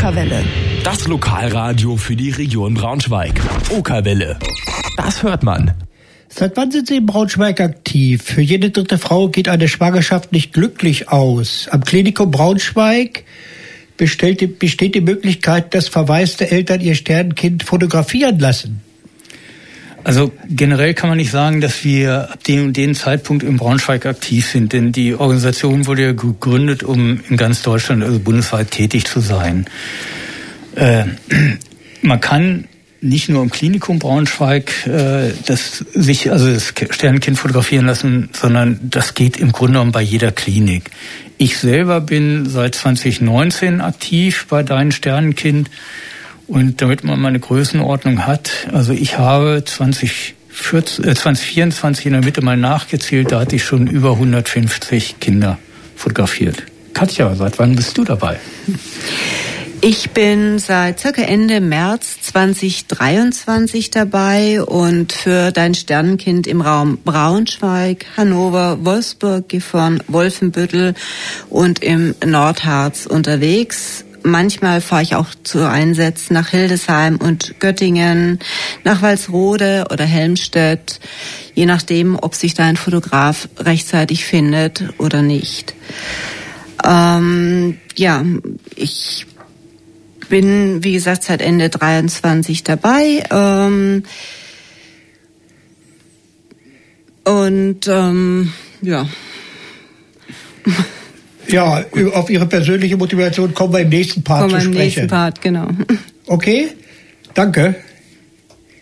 Okerwelle. Das Lokalradio für die Region Braunschweig. Okerwelle. Das hört man. Seit wann sind Sie in Braunschweig aktiv? Für jede dritte Frau geht eine Schwangerschaft nicht glücklich aus. Am Klinikum Braunschweig besteht die Möglichkeit, dass verwaiste Eltern ihr Sternenkind fotografieren lassen. Also generell kann man nicht sagen, dass wir ab dem und dem Zeitpunkt in Braunschweig aktiv sind, denn die Organisation wurde ja gegründet, um in ganz Deutschland, also bundesweit tätig zu sein. Man kann nicht nur im Klinikum Braunschweig das Sternenkind fotografieren lassen, sondern das geht im Grunde genommen bei jeder Klinik. Ich selber bin seit 2019 aktiv bei Dein Sternenkind. Und damit man mal eine Größenordnung hat, also ich habe 2024 in der Mitte mal nachgezählt, da hatte ich schon über 150 Kinder fotografiert. Katja, seit wann bist du dabei? Ich bin seit circa Ende März 2023 dabei und für Dein Sternenkind im Raum Braunschweig, Hannover, Wolfsburg, Gifhorn, Wolfenbüttel und im Nordharz unterwegs. Manchmal fahre ich auch zu Einsätzen nach Hildesheim und Göttingen, nach Walsrode oder Helmstedt, je nachdem, ob sich da ein Fotograf rechtzeitig findet oder nicht. Ich bin, wie gesagt, seit Ende 23 dabei. Ja, auf Ihre persönliche Motivation kommen wir im nächsten Part zu sprechen. Im nächsten Part, genau. Okay, danke.